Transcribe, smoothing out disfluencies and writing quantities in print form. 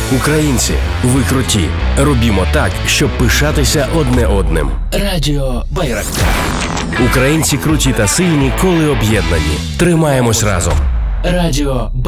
Українці, ви круті. Робімо так, щоб пишатися одне одним. Радіо Байрактар. Українці круті та сильні, коли об'єднані. Тримаємось разом. Радіо